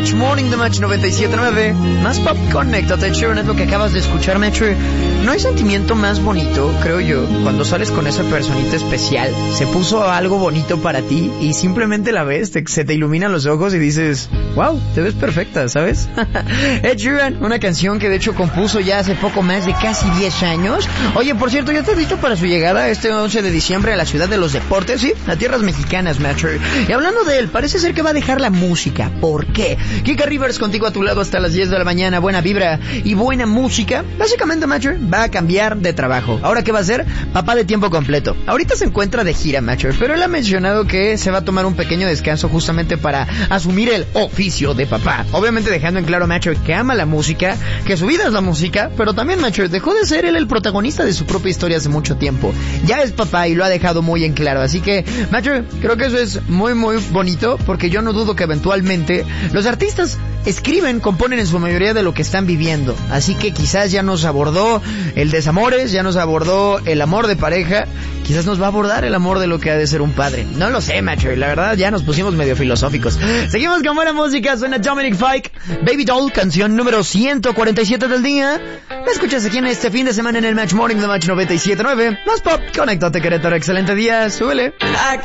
Match Morning de Match 97.9. Más pop, conéctate, Sharon, es lo que acabas de escuchar, Match. No hay sentimiento más bonito, creo yo, cuando sales con esa personita especial. Se puso algo bonito para ti y simplemente la ves, se te iluminan los ojos y dices, wow, te ves perfecta, ¿sabes? Ed Sheeran, una canción que de hecho compuso ya hace poco más de casi 10 años. Oye, por cierto, ¿ya estás listo para su llegada este 11 de diciembre a la ciudad de los deportes? Sí, a tierras mexicanas, Match. Y hablando de él, parece ser que va a dejar la música. ¿Por qué? Kika Rivers contigo a tu lado hasta las 10 de la mañana. Buena vibra y buena música. Básicamente, Match, va a cambiar de trabajo. ¿Ahora qué va a hacer? Papá de tiempo completo. Ahorita se encuentra de gira, Match, pero él ha mencionado que se va a tomar un pequeño descanso justamente para asumir el oficio de papá. Obviamente dejando en claro, Match, que ama la música, que su vida es la música, pero también, Match, dejó de ser él el protagonista de su propia historia hace mucho tiempo. Ya es papá y lo ha dejado muy en claro. Así que, Match, creo que eso es muy muy bonito, porque yo no dudo que eventualmente los artistas escriben, componen en su mayoría de lo que están viviendo. Así que quizás ya nos abordó el desamores, ya nos abordó el amor de pareja, quizás nos va a abordar el amor de lo que ha de ser un padre. No lo sé, Match, la verdad ya nos pusimos medio filosóficos. Seguimos con buena música, suena Dominic Fike, Baby Doll, canción número 147 del día. La escuchas aquí en este fin de semana en el Match Morning de Match 97.9. Más pop, conéctate, Querétaro, excelente día, súbele.